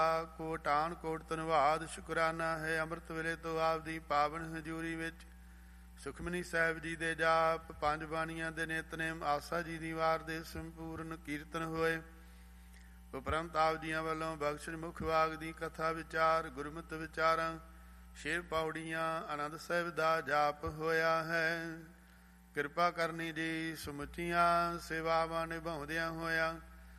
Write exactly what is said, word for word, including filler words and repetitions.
ਕੋਟਾਨ ਕੋਟ ਧੰਨਵਾਦ ਸ਼ੁਕਰਾਨਾ ਹੈ। ਅੰਮ੍ਰਿਤ ਵੇਲੇ ਤੋਂ ਆਪਦੀ ਪਾਵਨ ਹਜ਼ੂਰੀ ਵਿੱਚ ਸੁਖਮਨੀ ਸਾਹਿਬ ਜੀ ਦੇ ਜਾਪ, ਪੰਜ ਬਾਣੀਆਂ ਦੇ ਨਿਤਨੇਮ, ਆਸਾ ਜੀ ਦੀ ਵਾਰ ਦੇ ਸੰਪੂਰਨ ਕੀਰਤਨ ਹੋਏ। ਉਪਰੰਤ ਆਪ ਜੀਆਂ ਵੱਲੋਂ ਬਖਸ਼ਿਸ਼ ਮੁਖ ਵਾਗ ਦੀ ਕਥਾ ਵਿਚਾਰ, ਗੁਰਮਤਿ ਵਿਚਾਰਾਂ, ਸ਼ੇਰ ਪੌੜੀਆਂ, ਆਨੰਦ ਸਾਹਿਬ ਦਾ ਜਾਪ ਹੋਇਆ ਹੈ। ਕਿਰਪਾ ਕਰਨੀ ਜੀ ਸਮੁੱਚੀਆਂ ਸੇਵਾਵਾਂ ਨਿਭਾਉਂਦਿਆਂ ਹੋਇਆਂ